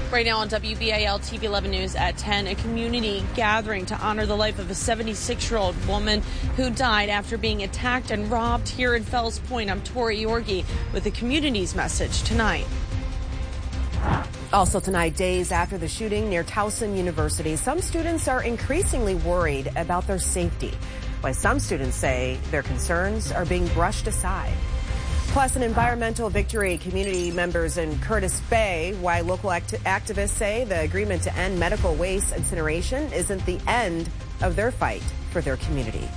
Right now on WBAL TV 11 News at 10, a community gathering to honor the life of a 76-year-old woman who died after being attacked and robbed here in Fells Point. I'm Tori Yorgi with the community's message tonight. Also tonight, days after the shooting near Towson University, some students are increasingly worried about their safety, while some students say their concerns are being brushed aside. Plus, an environmental victory, community members in Curtis Bay, why local activists say the agreement to end medical waste incineration isn't the end of their fight for their community.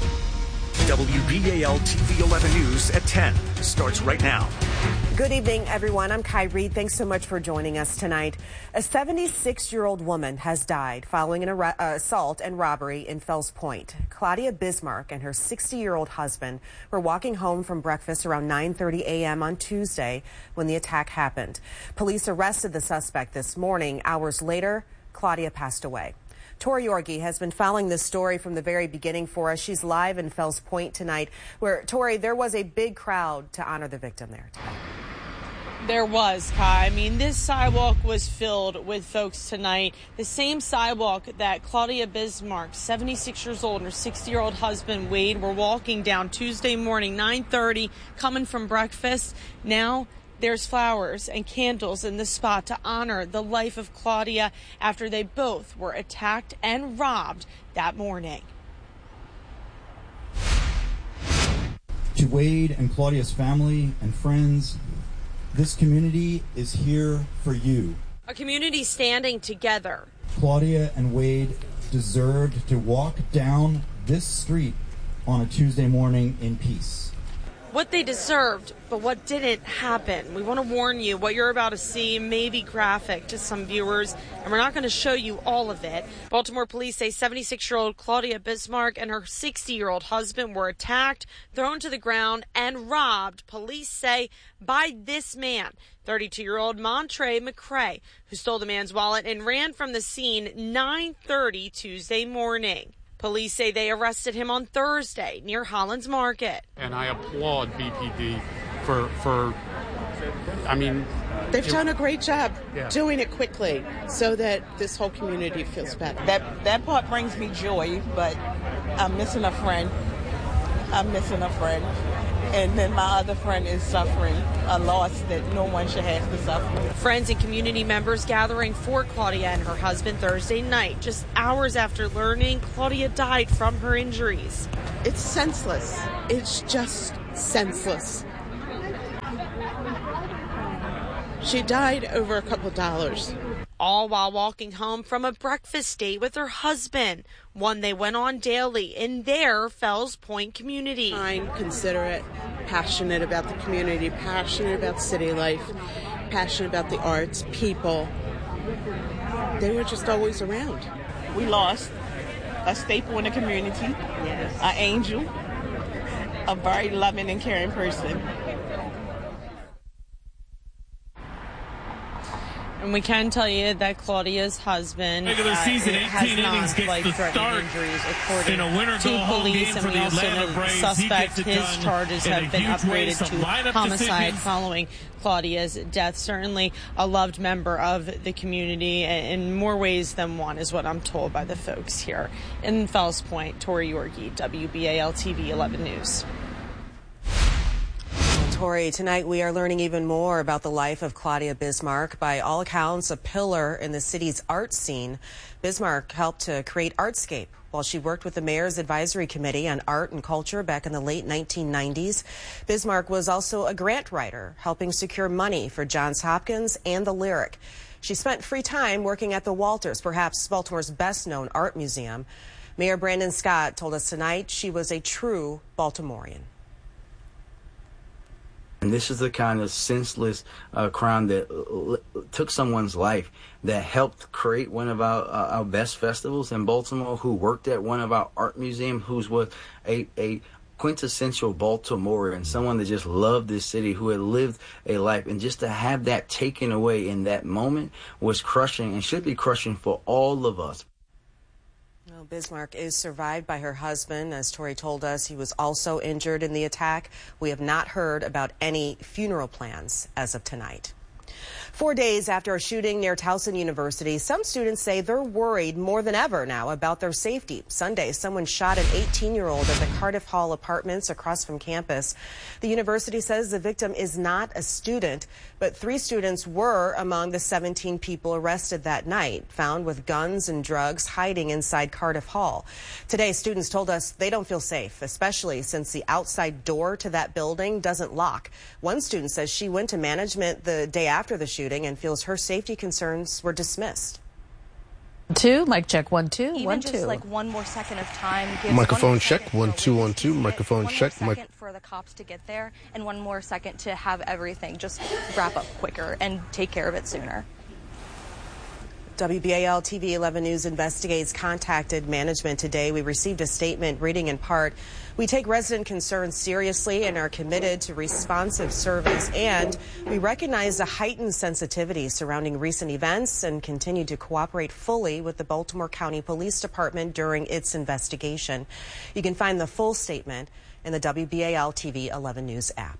WBAL TV 11 News at 10 starts right now. Good evening, everyone. I'm Kai Reed. Thanks so much for joining us tonight. A 76-year-old woman has died following an assault and robbery in Fells Point. Claudia Bismarck and her 60-year-old husband were walking home from breakfast around 9:30 a.m. on Tuesday when the attack happened. Police arrested the suspect this morning. Hours later, Claudia passed away. Tori Yorgi has been following this story from the very beginning for us. She's live in Fells Point tonight, where, Tori, there was a big crowd to honor the victim there tonight. There was, Kai. I mean, this sidewalk was filled with folks tonight. The same sidewalk that Claudia Bismarck, 76 years old, and her 60-year-old husband, Wade, were walking down Tuesday morning, 9:30, coming from breakfast. Now, there's flowers and candles in the spot to honor the life of Claudia after they both were attacked and robbed that morning. To Wade and Claudia's family and friends, this community is here for you. A community standing together. Claudia and Wade deserved to walk down this street on a Tuesday morning in peace. What they deserved, but what didn't happen. We want to warn you, what you're about to see may be graphic to some viewers, and we're not going to show you all of it. Baltimore police say 76-year-old Claudia Bismarck and her 60-year-old husband were attacked, thrown to the ground, and robbed, police say, by this man, 32-year-old Montre McCray, who stole the man's wallet and ran from the scene 9:30 Tuesday morning. Police say they arrested him on Thursday near Holland's Market. And I applaud BPD they've done a great job doing it quickly so that this whole community feels better. That part brings me joy, but I'm missing a friend. And then my other friend is suffering a loss that no one should have to suffer. Friends and community members gathering for Claudia and her husband Thursday night, just hours after learning Claudia died from her injuries. It's senseless. It's just senseless. She died over a couple dollars. All while walking home from a breakfast date with her husband, one they went on daily in their Fells Point community. Kind, considerate, passionate about the community, passionate about city life, passionate about the arts, people. They were just always around. We lost a staple in the community, Yes. an angel, a very loving and caring person. And we can tell you that Claudia's husband regular season 18 innings gets the start injuries, according in a winner to police, and we also know that the suspect, his charges have been upgraded to homicide following Claudia's death. Certainly a loved member of the community in more ways than one is what I'm told by the folks here in Fells Point. Tori Yorgi, WBAL TV 11 News. Tori, tonight we are learning even more about the life of Claudia Bismarck. By all accounts, a pillar in the city's art scene. Bismarck helped to create Artscape while she worked with the Mayor's Advisory Committee on Art and Culture back in the late 1990s. Bismarck was also a grant writer, helping secure money for Johns Hopkins and the Lyric. She spent free time working at the Walters, perhaps Baltimore's best-known art museum. Mayor Brandon Scott told us tonight she was a true Baltimorean. And this is the kind of senseless crime that took someone's life, that helped create one of our best festivals in Baltimore, who worked at one of our art museums, who was a quintessential Baltimorean, someone that just loved this city, who had lived a life. And just to have that taken away in that moment was crushing, and should be crushing for all of us. Well, Bismarck is survived by her husband. As Tori told us, he was also injured in the attack. We have not heard about any funeral plans as of tonight. 4 days after a shooting near Towson University, some students say they're worried more than ever now about their safety. Sunday, someone shot an 18-year-old at the Cardiff Hall Apartments across from campus. The university says the victim is not a student, but 3 students were among the 17 people arrested that night, found with guns and drugs hiding inside Cardiff Hall. Today, students told us they don't feel safe, especially since the outside door to that building doesn't lock. One student says she went to management the day after the shooting and feels her safety concerns were dismissed. Mic check 1 2 Even 1 2. just like one more second of time. Microphone check 1 2 1 2. Microphone check. One more second for the cops to get there, and one more second to have everything just wrap up quicker and take care of it sooner. WBAL TV 11 News Investigates contacted management today. We received a statement reading in part, "We take resident concerns seriously and are committed to responsive service, and we recognize the heightened sensitivity surrounding recent events and continue to cooperate fully with the Baltimore County Police Department during its investigation." You can find the full statement in the WBAL TV 11 News app.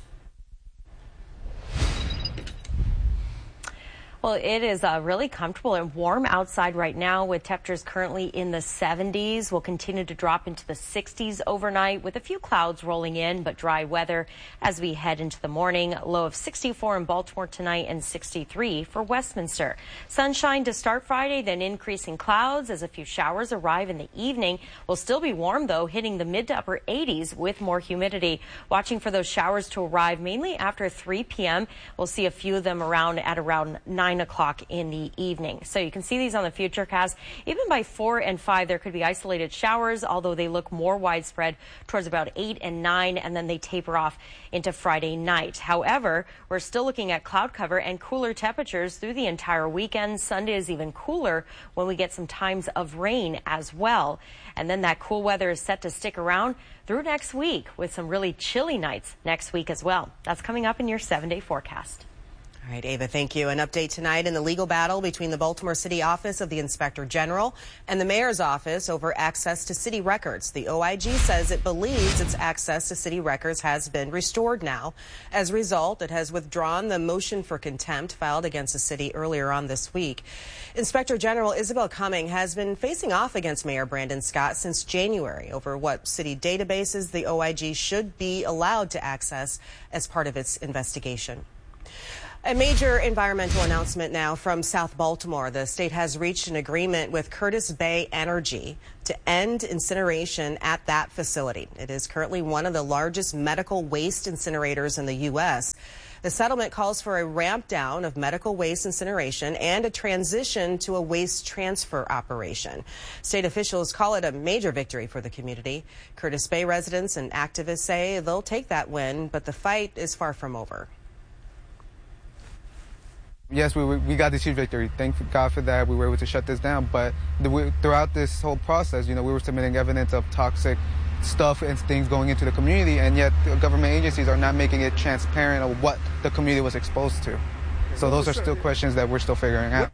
Well, it is really comfortable and warm outside right now with temperatures currently in the 70s. We'll continue to drop into the 60s overnight with a few clouds rolling in, but dry weather as we head into the morning. Low of 64 in Baltimore tonight and 63 for Westminster. Sunshine to start Friday, then increasing clouds as a few showers arrive in the evening. We'll still be warm, though, hitting the mid to upper 80s with more humidity. Watching for those showers to arrive mainly after 3 p.m. We'll see a few of them at around 9 o'clock in the evening. So you can see these on the Futurecast. Even by 4 and 5, there could be isolated showers, although they look more widespread towards about 8 and 9, and then they taper off into Friday night. However, we're still looking at cloud cover and cooler temperatures through the entire weekend. Sunday is even cooler when we get some times of rain as well. And then that cool weather is set to stick around through next week with some really chilly nights next week as well. That's coming up in your 7-day forecast. All right, Ava, thank you. An update tonight in the legal battle between the Baltimore City Office of the Inspector General and the Mayor's Office over access to city records. The OIG says it believes its access to city records has been restored now. As a result, it has withdrawn the motion for contempt filed against the city earlier on this week. Inspector General Isabel Cumming has been facing off against Mayor Brandon Scott since January over what city databases the OIG should be allowed to access as part of its investigation. A major environmental announcement now from South Baltimore. The state has reached an agreement with Curtis Bay Energy to end incineration at that facility. It is currently one of the largest medical waste incinerators in the U.S. The settlement calls for a ramp down of medical waste incineration and a transition to a waste transfer operation. State officials call it a major victory for the community. Curtis Bay residents and activists say they'll take that win, but the fight is far from over. Yes, we got this huge victory. Thank God for that. We were able to shut this down. But throughout this whole process, we were submitting evidence of toxic stuff and things going into the community, and yet the government agencies are not making it transparent of what the community was exposed to. So those are still questions that we're still figuring out.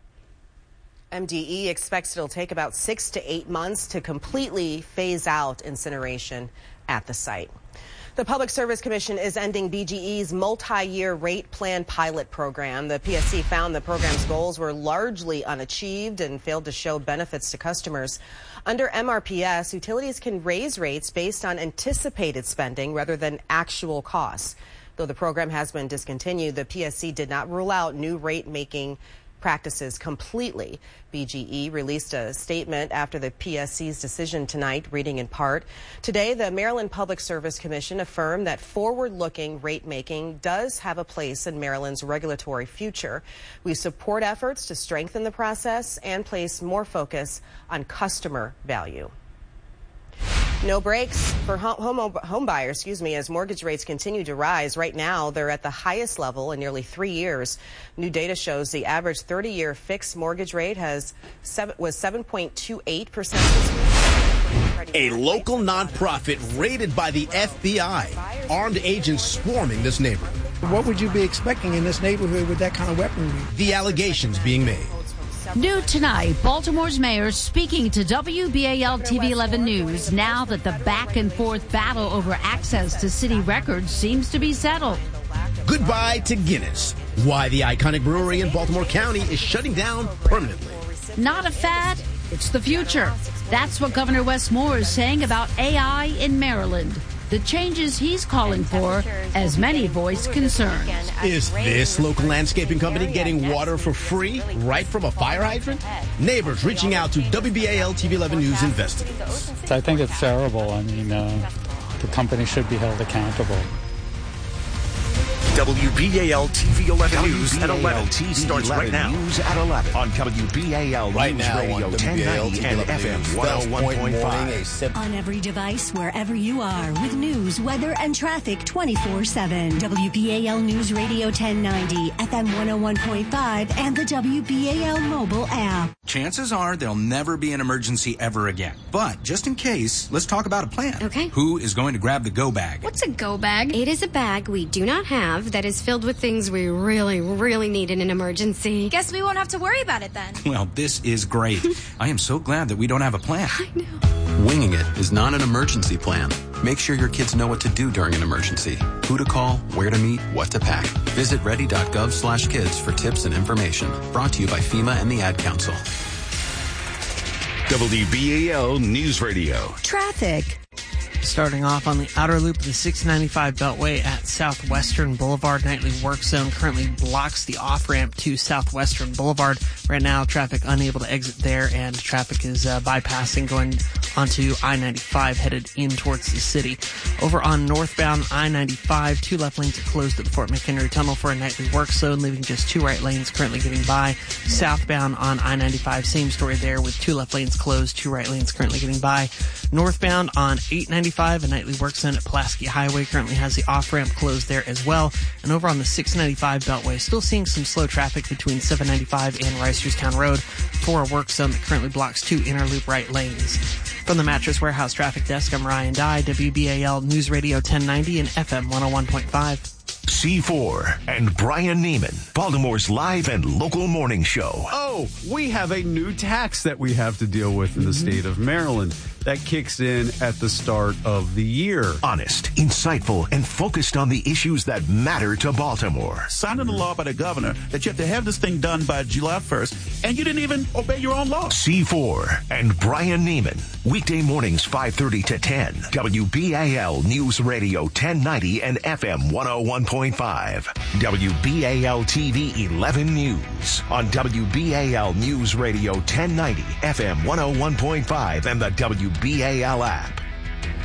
MDE expects it'll take about 6 to 8 months to completely phase out incineration at the site. The Public Service Commission is ending BGE's multi-year rate plan pilot program. The PSC found the program's goals were largely unachieved and failed to show benefits to customers. Under MRPS, utilities can raise rates based on anticipated spending rather than actual costs. Though the program has been discontinued, the PSC did not rule out new rate-making practices completely. BGE released a statement after the PSC's decision tonight, reading in part. Today, the Maryland Public Service Commission affirmed that forward-looking rate-making does have a place in Maryland's regulatory future. We support efforts to strengthen the process and place more focus on customer value. No brakes for home buyers, as mortgage rates continue to rise. Right now, they're at the highest level in nearly 3 years. New data shows the average 30-year fixed mortgage rate was 7.28%. A local nonprofit raided by the FBI. Armed agents swarming this neighborhood. What would you be expecting in this neighborhood with that kind of weaponry? The allegations being made. New tonight, Baltimore's mayor speaking to WBAL TV 11 News now that the back and forth battle over access to city records seems to be settled. Goodbye to Guinness. Why the iconic brewery in Baltimore County is shutting down permanently. Not a fad, it's the future. That's what Governor Wes Moore is saying about AI in Maryland. The changes he's calling for, as many voice concerns. Is this local landscaping company getting water for free right from a fire hydrant? Neighbors reaching out to WBAL TV 11 News investigators. I think it's terrible. I mean, the company should be held accountable. WBAL TV 11 News at 11 TV starts 11 right now. News at 11 on WBAL Right News now Radio on 1090 and FM 101.5. On every device, wherever you are, with news, weather, and traffic 24/7. WBAL News Radio 1090, FM 101.5, and the WBAL mobile app. Chances are there'll never be an emergency ever again. But just in case, let's talk about a plan. Okay. Who is going to grab the go bag? What's a go bag? It is a bag we do not have that is filled with things we really, really need in an emergency. Guess we won't have to worry about it then. Well, this is great. I am so glad that we don't have a plan. I know. Winging it is not an emergency plan. Make sure your kids know what to do during an emergency. Who to call, where to meet, what to pack. Visit ready.gov/kids for tips and information. Brought to you by FEMA and the Ad Council. WBAL News Radio. Traffic. Starting off on the outer loop of the 695 Beltway at Southwestern Boulevard. Nightly work zone currently blocks the off-ramp to Southwestern Boulevard. Right now, traffic unable to exit there, and traffic is bypassing going onto I-95 headed in towards the city. Over on northbound I-95, 2 left lanes are closed at the Fort McHenry Tunnel for a nightly work zone, leaving just 2 right lanes currently getting by. Southbound on I-95, same story there with 2 left lanes closed, 2 right lanes currently getting by. Northbound on 895, a nightly work zone at Pulaski Highway currently has the off-ramp closed there as well. And over on the 695 Beltway, still seeing some slow traffic between 795 and Reisterstown Road for a work zone that currently blocks 2 inner loop right lanes. From the Mattress Warehouse Traffic Desk, I'm Ryan Dye, WBAL News Radio 1090 and FM 101.5. C4 and Brian Neiman, Baltimore's live and local morning show. Oh, we have a new tax that we have to deal with in the state of Maryland that kicks in at the start of the year. Honest, insightful, and focused on the issues that matter to Baltimore. Signed into law by the governor that you have to have this thing done by July 1st, and you didn't even obey your own law. C4 and Brian Neiman, weekday mornings 5:30 to 10. WBAL News Radio 1090 and FM 101.5. WBAL TV 11 News on WBAL News Radio 1090, FM 101.5, and the WBAL app.